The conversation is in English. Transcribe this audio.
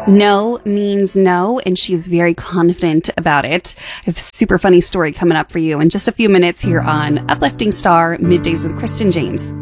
No means no, and she's very confident about it. I have a super funny story coming up for you in just a few minutes here on Uplifting Star Middays with Kristen James.